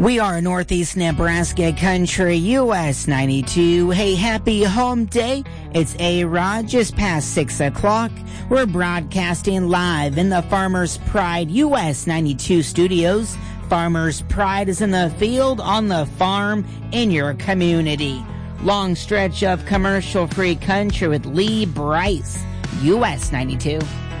We are Northeast Nebraska Country, US 92. Hey, happy home day. It's A-Rod, just past 6 o'clock. We're broadcasting live in the Farmers Pride US 92 studios. Farmers Pride is in the field, on the farm, in your community. Long stretch of commercial-free country with Lee Brice, US 92.